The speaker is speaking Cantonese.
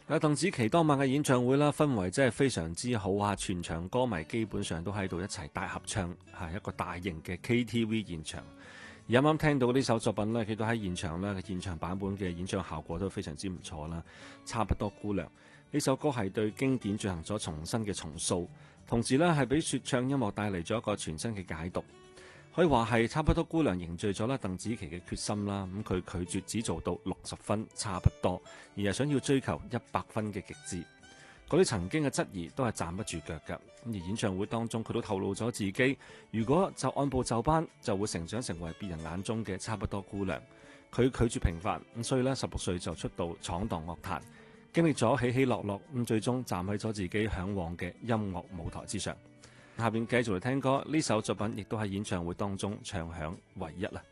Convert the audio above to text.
鄧紫棋當晚嘅演唱會啦，氛圍真係非常之好啊！全場歌迷基本上都喺度一齊大合唱，係一個大型嘅 KTV 現場。而啱啱聽到呢首作品呢，佢都喺現場呢，現場版本嘅演唱效果都非常之唔錯啦。差不多姑娘呢首歌係對經典進行咗重新嘅重塑，同時呢係俾說唱音樂帶嚟咗一個全新嘅解讀。可以話係差不多姑娘凝聚咗啦鄧紫棋嘅決心啦，咁佢拒絕只做到60分差不多，而係想要追求100分嘅極致。嗰啲曾經嘅質疑都係站不住腳㗎。而演唱會當中佢都透露咗自己，如果就按部就班，就會成長成為別人眼中嘅差不多姑娘。佢拒絕平凡，咁所以呢16歲就出道闖蕩樂壇，經歷咗起起落落，咁最終站喺咗自己向往嘅音樂舞台之上。下邊繼續嚟聽歌，呢首作品亦都喺演唱會當中唱響唯一啦。